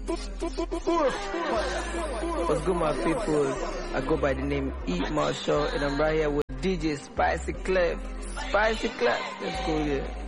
What's good, my people? I go by the name Eat Marshall, and I'm right here with DJ Spicy Clef. Spicy Clef, let's go here.